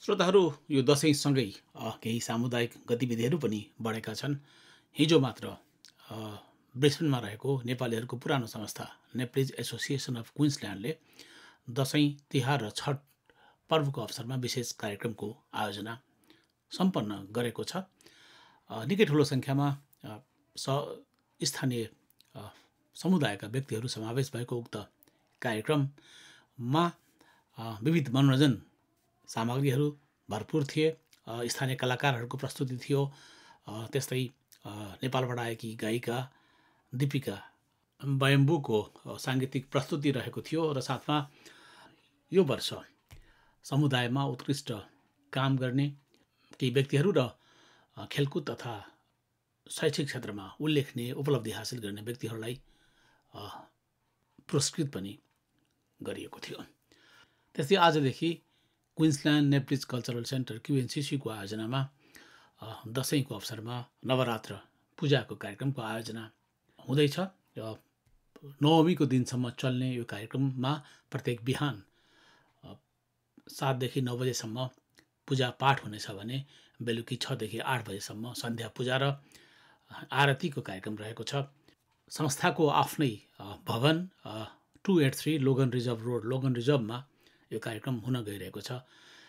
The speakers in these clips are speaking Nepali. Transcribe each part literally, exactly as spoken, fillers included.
श्रोताहरू, यो दशैँसँगै केही सामुदायिक गतिविधिहरू पनि बढेका छन्। हिजो मात्र ब्रिस्बेनमा रहेको नेपालीहरूको पुरानो संस्था Nepalese association of क्विन्सल्यान्डले Dashain Tihar र छठ पर्वको अवसरमा विशेष कार्यक्रमको आयोजना सम्पन्न गरेको छ। निकै ठुलो सङ्ख्यामा स स्थानीय समुदायका व्यक्तिहरू समावेश भएको उक्त कार्यक्रममा विविध मनोरञ्जन सामग्रीहरू भरपुर थिए। स्थानीय कलाकारहरूको प्रस्तुति थियो। त्यस्तै नेपालबाट आएकी गायिका दीपिका बयम्बुको साङ्गीतिक प्रस्तुति रहेको थियो र साथमा यो वर्ष समुदायमा उत्कृष्ट काम गर्ने केही व्यक्तिहरू र खेलकुद तथा शैक्षिक क्षेत्रमा उल्लेखनीय उपलब्धि हासिल गर्ने व्यक्तिहरूलाई पुरस्कृत पनि गरिएको थियो। त्यस्तै आजदेखि क्विन्सल्यान्ड नेप्लिज कल्चरल सेन्टर क्युएनसिसीको आयोजनामा दशैँको अवसरमा नवरात्र पूजाको कार्यक्रमको आयोजना हुँदैछ। नवमीको दिनसम्म चल्ने यो कार्यक्रममा प्रत्येक बिहान सातदेखि नौ बजेसम्म पूजा पाठ हुनेछ भने बेलुकी छदेखि आठ बजेसम्म सन्ध्या पूजा र आरतीको कार्यक्रम रहेको छ। संस्थाको आफ्नै भवन टु एट थ्री लोगन रिजर्भ रोड लोगन रिजर्भमा यो कार्यक्रम हुन गइरहेको छ।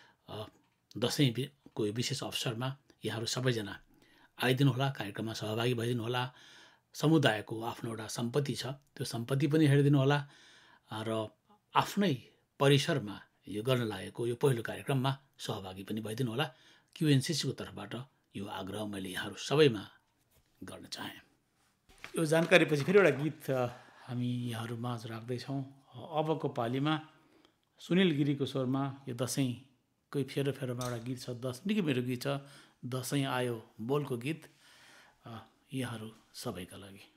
दशैँको विशेष अवसरमा यहाँहरू सबैजना आइदिनु होला, कार्यक्रममा सहभागी भइदिनु होला। समुदायको आफ्नो एउटा सम्पत्ति छ, त्यो सम्पत्ति पनि हेरिदिनु होला र आफ्नै परिसरमा यो गर्न लागेको यो पहिलो कार्यक्रममा सहभागी पनि भइदिनु होला। क्युएनसिसीको तर्फबाट यो आग्रह मैले यहाँहरू सबैमा गर्न चाहेँ। यो जानकारीपछि फेरि एउटा गीत हामी यहाँहरू माझ राख्दैछौँ। अबको पालीमा सुनिल गिरीको स्वरमा यो दशैँकै फेर फेरमा एउटा गीत छ, दस निकै मेरो गीत छ, दशैँ आयो बोलको गीत यहाँहरू सबैका लागि।